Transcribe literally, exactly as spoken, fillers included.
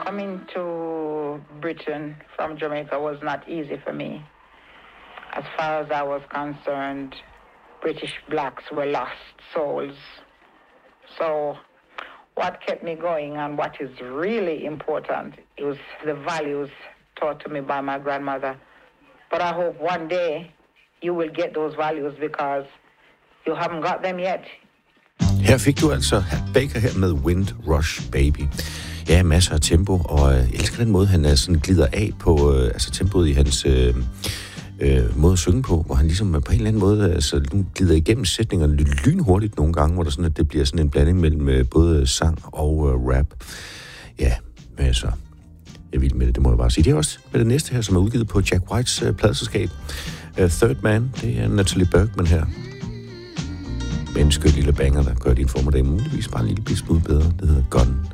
coming to Britain from Jamaica was not easy for me. As far as I was concerned, British blacks were lost souls. So what kept me going and what is really important is the values taught to me by my grandmother. But I hope one day you will get those values because you haven't got them yet. Her fik du altså Baker her med Wind Rush Baby. Ja, masser af tempo, og jeg elsker den måde, han er sådan glider af på, øh, altså tempoet i hans øh, øh, måde at synge på, hvor han ligesom på en eller anden måde altså, glider igennem sætningerne lynhurtigt nogle gange, hvor der sådan, at det bliver sådan en blanding mellem øh, både sang og øh, rap. Ja, men altså, jeg er vild med det, det må jeg bare sige. Det er også med det næste her, som er udgivet på Jack Whites øh, pladeselskab. Uh, Third Man, det er Natalie Bergman her. Med en skøn lille banger, der gør din formiddag muligvis bare en lille smule bedre. Det hedder Gone.